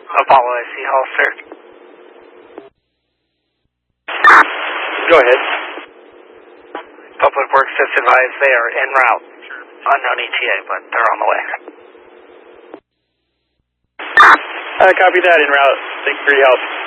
Apollo IC Hall, sir. Go ahead. Public Works just advised they are en route. Unknown ETA, but they're on the way. Copy that, en route. Thanks for your help.